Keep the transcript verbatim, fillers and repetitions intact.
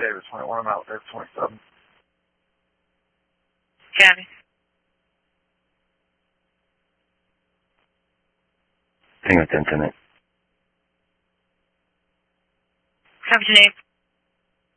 David, twenty-one. I'm out there, twenty-seven. County. Hang on, ten, ten. Have your name.